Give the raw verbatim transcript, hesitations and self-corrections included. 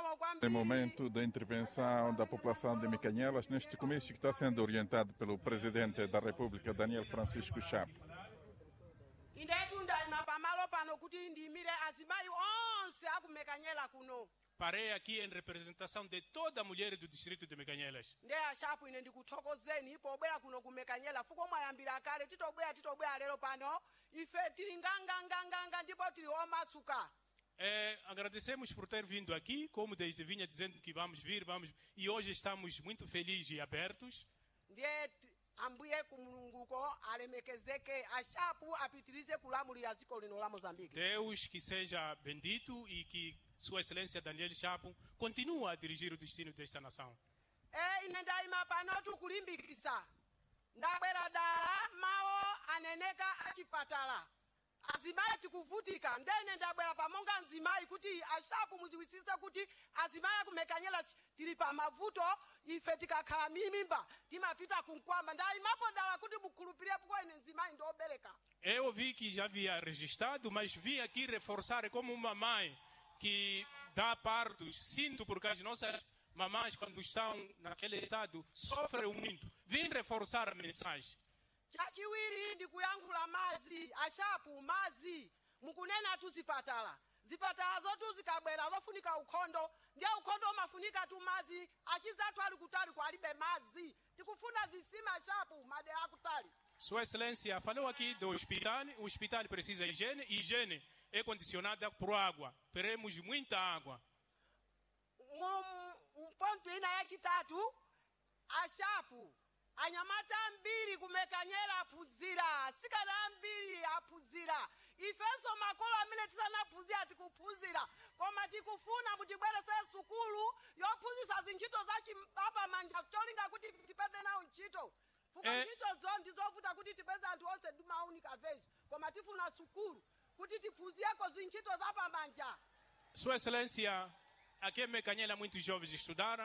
É momento da intervenção da população de Mecanhelas neste comício que está sendo orientado pelo Presidente da República, Daniel Francisco Chapo. Parei aqui em representação de toda a mulher do distrito de Mecanhelas. É, agradecemos por ter vindo aqui, como desde vinha dizendo que vamos vir, vamos, e hoje estamos muito felizes e abertos. Deus que seja bendito e que Sua Excelência Daniel Chapo continua a dirigir o destino desta nação. Azimaya tikuvutika ndene ndabwera pamonga nzimayi kuti ashapu muziwisisa kuti azimaya kumekanyela tili pa mavuto ife tikakhala mimimba timapita kunkwamba ndayimapo dala kuti mukhulupirire kwa ine nzimayi ndobereka. Eu vi que já havia registrado, mas vim aqui reforçar como uma mãe que dá partos. Sinto porque as nossas mamães quando estão naquele estado sofrem muito. Vim reforçar a mensagem. Chachiwiri ndi kuyankhula mazi ashapu mazi mukunena tu zipatala zipatala zotu zikabwera lofunika ukhondo ndiye ukhondo umafunika tu mazi achizatu ali kutali kwalibe mazi tikufuna zisima ashapu madera akutali. Sua Excelência falou aqui do hospital. O hospital precisa de higiene. Higiene é condicionada por água. Teremos muita água. Um ponto ina yachitatu ashapu anyamata mbiri kumekanyera apuzira sikana mbiri apuzira ifenso makolo amene tisana apuzira tikupuzira koma tikufuna mutibwerese sukulu yopuzisa zinchito zachi apa manja cholinga kuti tipeze nawo ntchito fuka eh, ntchito zo ndizovuta kuti tipeze anthu onse dumaunika veji koma tifuna sukulu kuti tipuziyeko zinchito zapa manja. Sua Excelência, aqui em Mecanhela muitos jovens estudaram.